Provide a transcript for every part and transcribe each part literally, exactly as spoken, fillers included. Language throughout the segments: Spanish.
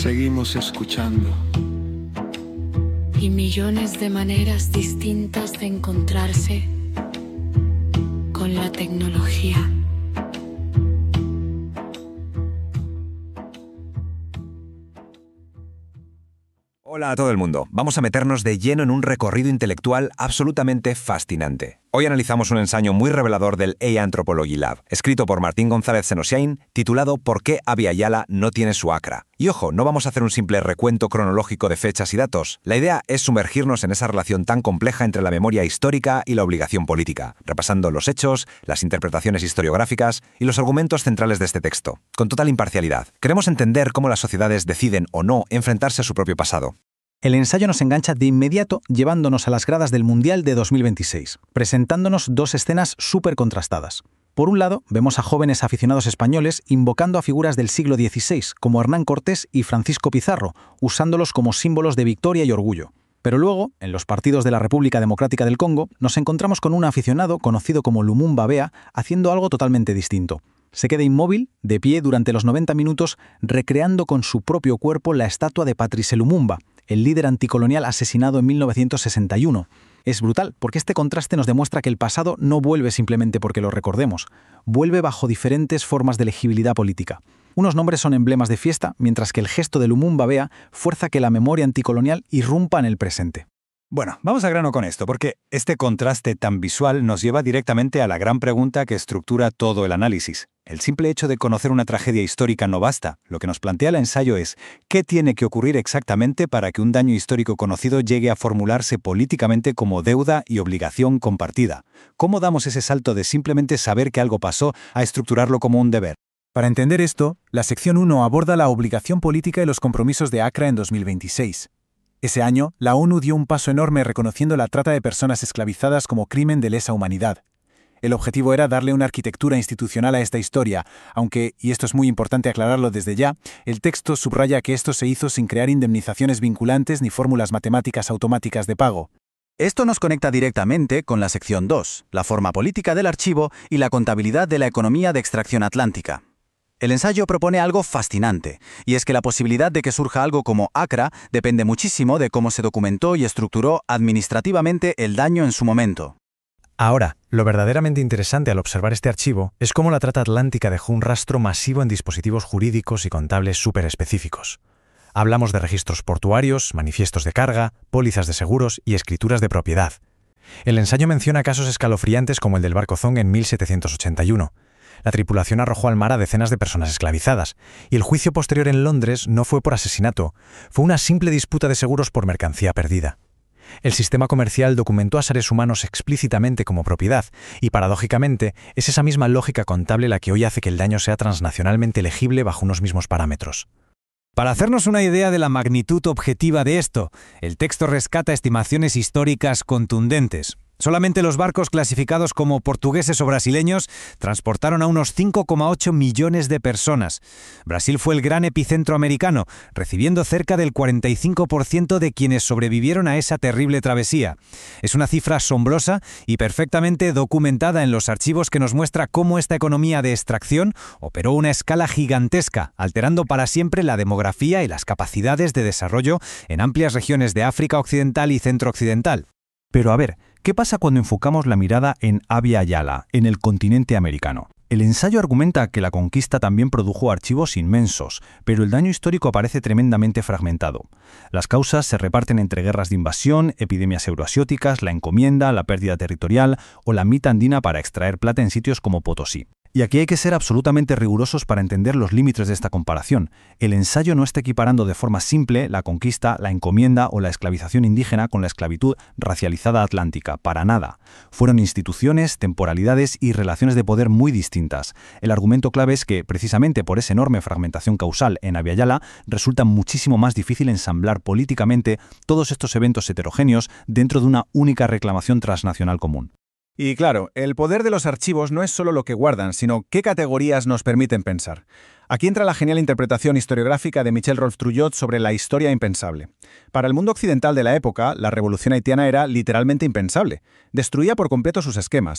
seguimos escuchando. Y millones de maneras distintas de encontrarse con la tecnología. Hola a todo el mundo. Vamos a meternos de lleno en un recorrido intelectual absolutamente fascinante. Hoy analizamos un ensayo muy revelador del A I Anthropology Lab, escrito por Martín González Senosiain, titulado ¿Por qué Abya Yala no tiene su acra? Y ojo, no vamos a hacer un simple recuento cronológico de fechas y datos. La idea es sumergirnos en esa relación tan compleja entre la memoria histórica y la obligación política, repasando los hechos, las interpretaciones historiográficas y los argumentos centrales de este texto, con total imparcialidad. Queremos entender cómo las sociedades deciden o no enfrentarse a su propio pasado. El ensayo nos engancha de inmediato llevándonos a las gradas del Mundial de dos mil veintiséis, presentándonos dos escenas súper contrastadas. Por un lado, vemos a jóvenes aficionados españoles invocando a figuras del siglo dieciséis, como Hernán Cortés y Francisco Pizarro, usándolos como símbolos de victoria y orgullo. Pero luego, en los partidos de la República Democrática del Congo, nos encontramos con un aficionado conocido como Lumumba Bea haciendo algo totalmente distinto. Se queda inmóvil, de pie durante los noventa minutos, recreando con su propio cuerpo la estatua de Patrice Lumumba, el líder anticolonial asesinado en mil novecientos sesenta y uno. Es brutal, porque este contraste nos demuestra que el pasado no vuelve simplemente porque lo recordemos, vuelve bajo diferentes formas de legibilidad política. Unos nombres son emblemas de fiesta, mientras que el gesto de Lumumba Bea fuerza que la memoria anticolonial irrumpa en el presente. Bueno, vamos a grano con esto, porque este contraste tan visual nos lleva directamente a la gran pregunta que estructura todo el análisis. El simple hecho de conocer una tragedia histórica no basta. Lo que nos plantea el ensayo es, ¿qué tiene que ocurrir exactamente para que un daño histórico conocido llegue a formularse políticamente como deuda y obligación compartida? ¿Cómo damos ese salto de simplemente saber que algo pasó a estructurarlo como un deber? Para entender esto, la sección uno aborda la obligación política y los compromisos de Accra en dos mil veintiséis. Ese año, la ONU dio un paso enorme reconociendo la trata de personas esclavizadas como crimen de lesa humanidad. El objetivo era darle una arquitectura institucional a esta historia, aunque, y esto es muy importante aclararlo desde ya, el texto subraya que esto se hizo sin crear indemnizaciones vinculantes ni fórmulas matemáticas automáticas de pago. Esto nos conecta directamente con la sección dos, la forma política del archivo y la contabilidad de la economía de extracción atlántica. El ensayo propone algo fascinante, y es que la posibilidad de que surja algo como Accra depende muchísimo de cómo se documentó y estructuró administrativamente el daño en su momento. Ahora, lo verdaderamente interesante al observar este archivo es cómo la trata atlántica dejó un rastro masivo en dispositivos jurídicos y contables súper específicos. Hablamos de registros portuarios, manifiestos de carga, pólizas de seguros y escrituras de propiedad. El ensayo menciona casos escalofriantes como el del barco Zong en mil setecientos ochenta y uno. La tripulación arrojó al mar a decenas de personas esclavizadas, y el juicio posterior en Londres no fue por asesinato, fue una simple disputa de seguros por mercancía perdida. El sistema comercial documentó a seres humanos explícitamente como propiedad, y paradójicamente es esa misma lógica contable la que hoy hace que el daño sea transnacionalmente legible bajo unos mismos parámetros. Para hacernos una idea de la magnitud objetiva de esto, el texto rescata estimaciones históricas contundentes. Solamente los barcos clasificados como portugueses o brasileños transportaron a unos cinco coma ocho millones de personas. Brasil fue el gran epicentro americano, recibiendo cerca del cuarenta y cinco por ciento de quienes sobrevivieron a esa terrible travesía. Es una cifra asombrosa y perfectamente documentada en los archivos que nos muestra cómo esta economía de extracción operó a una escala gigantesca, alterando para siempre la demografía y las capacidades de desarrollo en amplias regiones de África Occidental y Centro-Occidental. Pero a ver, ¿qué pasa cuando enfocamos la mirada en Abya Yala, en el continente americano? El ensayo argumenta que la conquista también produjo archivos inmensos, pero el daño histórico aparece tremendamente fragmentado. Las causas se reparten entre guerras de invasión, epidemias euroasiáticas, la encomienda, la pérdida territorial o la mita andina para extraer plata en sitios como Potosí. Y aquí hay que ser absolutamente rigurosos para entender los límites de esta comparación. El ensayo no está equiparando de forma simple la conquista, la encomienda o la esclavización indígena con la esclavitud racializada atlántica, para nada. Fueron instituciones, temporalidades y relaciones de poder muy distintas. El argumento clave es que, precisamente por esa enorme fragmentación causal en Abya Yala, resulta muchísimo más difícil ensamblar políticamente todos estos eventos heterogéneos dentro de una única reclamación transnacional común. Y claro, el poder de los archivos no es solo lo que guardan, sino qué categorías nos permiten pensar. Aquí entra la genial interpretación historiográfica de Michel Rolph-Trouillot sobre la historia impensable. Para el mundo occidental de la época, la revolución haitiana era literalmente impensable. Destruía por completo sus esquemas.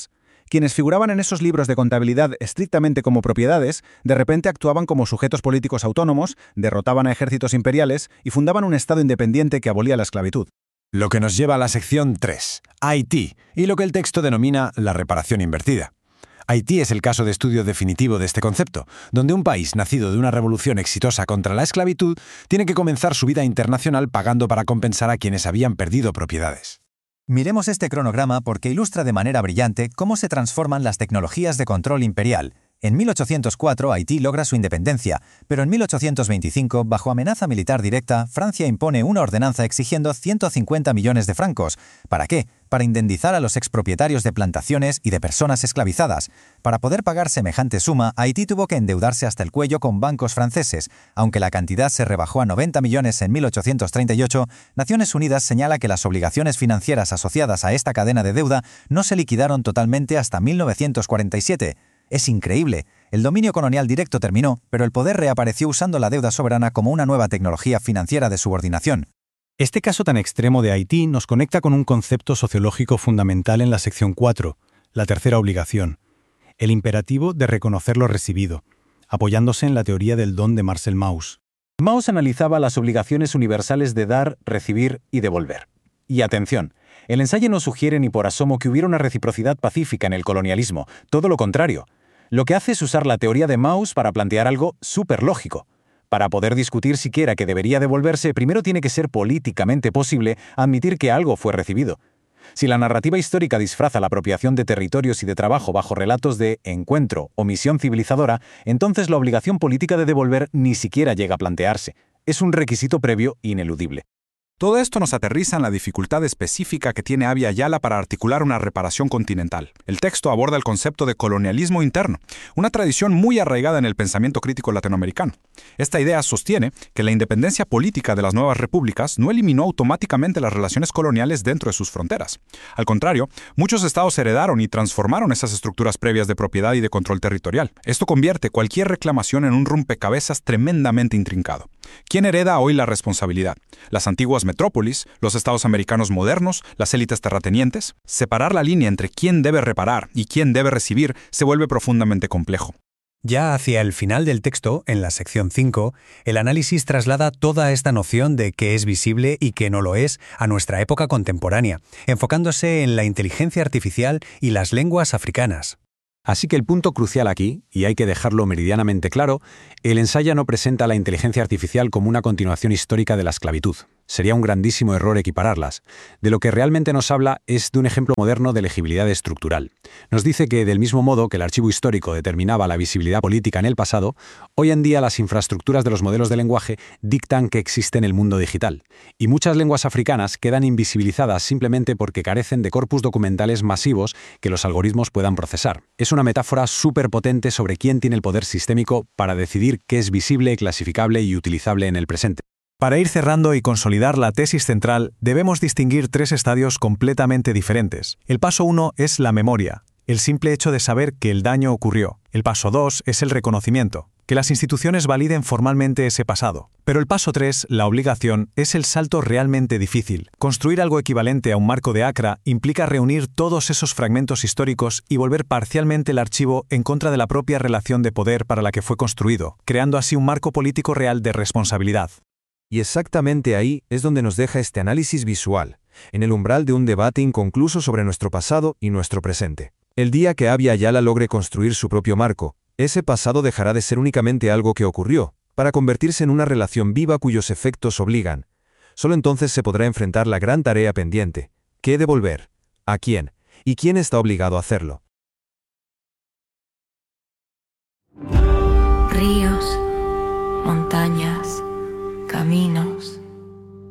Quienes figuraban en esos libros de contabilidad estrictamente como propiedades, de repente actuaban como sujetos políticos autónomos, derrotaban a ejércitos imperiales y fundaban un Estado independiente que abolía la esclavitud. Lo que nos lleva a la sección tres, Haití, y lo que el texto denomina la reparación invertida. Haití es el caso de estudio definitivo de este concepto, donde un país nacido de una revolución exitosa contra la esclavitud tiene que comenzar su vida internacional pagando para compensar a quienes habían perdido propiedades. Miremos este cronograma porque ilustra de manera brillante cómo se transforman las tecnologías de control imperial. En mil ochocientos cuatro, Haití logra su independencia, pero en mil ochocientos veinticinco, bajo amenaza militar directa, Francia impone una ordenanza exigiendo ciento cincuenta millones de francos. ¿Para qué? Para indemnizar a los expropietarios de plantaciones y de personas esclavizadas. Para poder pagar semejante suma, Haití tuvo que endeudarse hasta el cuello con bancos franceses. Aunque la cantidad se rebajó a noventa millones en mil ochocientos treinta y ocho, Naciones Unidas señala que las obligaciones financieras asociadas a esta cadena de deuda no se liquidaron totalmente hasta mil novecientos cuarenta y siete. Es increíble. El dominio colonial directo terminó, pero el poder reapareció usando la deuda soberana como una nueva tecnología financiera de subordinación. Este caso tan extremo de Haití nos conecta con un concepto sociológico fundamental en la sección cuatro, la tercera obligación, el imperativo de reconocer lo recibido, apoyándose en la teoría del don de Marcel Mauss. Mauss analizaba las obligaciones universales de dar, recibir y devolver. Y atención, el ensayo no sugiere ni por asomo que hubiera una reciprocidad pacífica en el colonialismo, todo lo contrario. Lo que hace es usar la teoría de Mauss para plantear algo súper lógico. Para poder discutir siquiera que debería devolverse, primero tiene que ser políticamente posible admitir que algo fue recibido. Si la narrativa histórica disfraza la apropiación de territorios y de trabajo bajo relatos de encuentro o misión civilizadora, entonces la obligación política de devolver ni siquiera llega a plantearse. Es un requisito previo ineludible. Todo esto nos aterriza en la dificultad específica que tiene Abya Yala para articular una reparación continental. El texto aborda el concepto de colonialismo interno, una tradición muy arraigada en el pensamiento crítico latinoamericano. Esta idea sostiene que la independencia política de las nuevas repúblicas no eliminó automáticamente las relaciones coloniales dentro de sus fronteras. Al contrario, muchos estados heredaron y transformaron esas estructuras previas de propiedad y de control territorial. Esto convierte cualquier reclamación en un rompecabezas tremendamente intrincado. ¿Quién hereda hoy la responsabilidad? ¿Las antiguas metrópolis, los estados americanos modernos, las élites terratenientes? Separar la línea entre quién debe reparar y quién debe recibir se vuelve profundamente complejo. Ya hacia el final del texto, en la sección cinco, el análisis traslada toda esta noción de qué es visible y qué no lo es a nuestra época contemporánea, enfocándose en la inteligencia artificial y las lenguas africanas. Así que el punto crucial aquí, y hay que dejarlo meridianamente claro, el ensayo no presenta a la inteligencia artificial como una continuación histórica de la esclavitud. Sería un grandísimo error equipararlas. De lo que realmente nos habla es de un ejemplo moderno de legibilidad estructural. Nos dice que, del mismo modo que el archivo histórico determinaba la visibilidad política en el pasado, hoy en día las infraestructuras de los modelos de lenguaje dictan que existe en el mundo digital. Y muchas lenguas africanas quedan invisibilizadas simplemente porque carecen de corpus documentales masivos que los algoritmos puedan procesar. Es una metáfora súper potente sobre quién tiene el poder sistémico para decidir qué es visible, clasificable y utilizable en el presente. Para ir cerrando y consolidar la tesis central, debemos distinguir tres estadios completamente diferentes. El paso uno es la memoria, el simple hecho de saber que el daño ocurrió. El paso dos es el reconocimiento, que las instituciones validen formalmente ese pasado. Pero el paso tres, la obligación, es el salto realmente difícil. Construir algo equivalente a un marco de Accra implica reunir todos esos fragmentos históricos y volver parcialmente el archivo en contra de la propia relación de poder para la que fue construido, creando así un marco político real de responsabilidad. Y exactamente ahí es donde nos deja este análisis visual, en el umbral de un debate inconcluso sobre nuestro pasado y nuestro presente. El día que Abya Yala logre construir su propio marco, ese pasado dejará de ser únicamente algo que ocurrió, para convertirse en una relación viva cuyos efectos obligan. Solo entonces se podrá enfrentar la gran tarea pendiente. ¿Qué devolver? ¿A quién? ¿Y quién está obligado a hacerlo? Ríos, montañas, caminos,